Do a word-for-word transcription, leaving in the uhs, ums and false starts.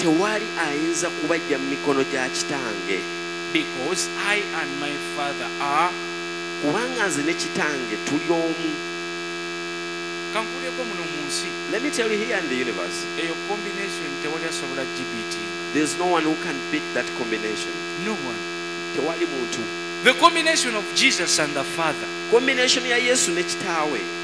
tewali ayinza kubajja mu mikono gya kitange. Because I and my Father are. Kubanga nze ne kitange tuli omu. Kankuleko muno mu nsi. Let me tell you, here in the universe, eyo combination tewali asobola G B T. there's no one who can beat that combination. No one. Tewali muntu. The combination of Jesus and the Father. Combination ya Yesu ne kitaawe.